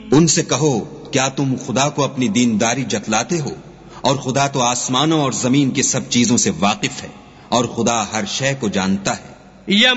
उनसे कहो, क्या तुम खुदा को अपनी दीनदारी जतलाते हो? और खुदा तो आसमानों और जमीन की सब चीजों से वाकिफ है और खुदा हर शय को जानता है।